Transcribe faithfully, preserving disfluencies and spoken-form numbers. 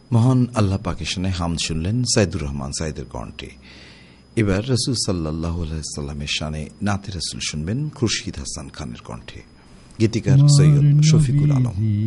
মহান আল্লাহ পাকের শানে হামদ শুনলেন সাইদুর রহমান সাইদের কণ্ঠে। এবার রাসূল সাল্লাল্লাহু আলাইহি ওয়াসাল্লামের শানে নাতে রাসূল শুনবেন খুরশিদ হাসান খানের কণ্ঠে। গীতিকার সৈয়দ শফিকুল আলম।